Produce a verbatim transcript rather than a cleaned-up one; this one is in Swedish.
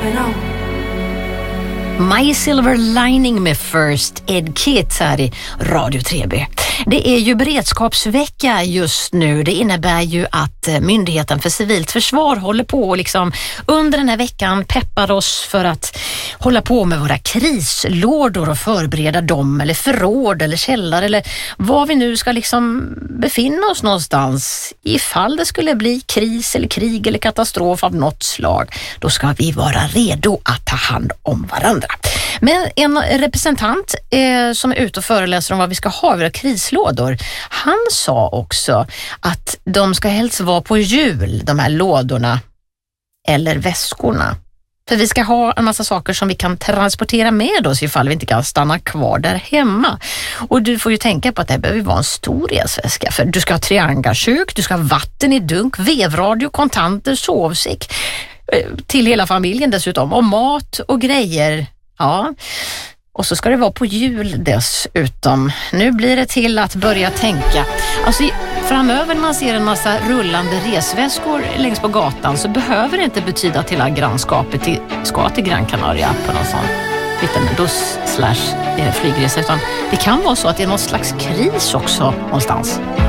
keeping on. My Silver Lining med First Aid Kit här i Radio tre B. Det är ju beredskapsvecka just nu. Det innebär ju att Myndigheten för civilt försvar håller på och liksom under den här veckan peppar oss för att hålla på med våra krislådor och förbereda dem, eller förråd eller källare eller var vi nu ska liksom befinna oss någonstans ifall det skulle bli kris eller krig eller katastrof av något slag. Då ska vi vara redo att ta hand om varandra. Men en representant eh, som är ute och föreläser om vad vi ska ha i våra krislådor, han sa också att de ska helst vara på hjul, de här lådorna eller väskorna. För vi ska ha en massa saker som vi kan transportera med oss ifall vi inte kan stanna kvar där hemma. Och du får ju tänka på att det behöver vara en stor resväska. För du ska ha triangelkök, du ska ha vatten i dunk, vevradio, kontanter, sovsäck. Till hela familjen dessutom. Och mat och grejer. Ja. Och så ska det vara på jul dessutom. Nu blir det till att börja tänka. Alltså framöver när man ser en massa rullande resväskor längs på gatan så behöver det inte betyda att hela grannskapet till, ska till Gran Canaria på någon sån liten buss slash flygresa, utan det kan vara så att det är någon slags kris också någonstans.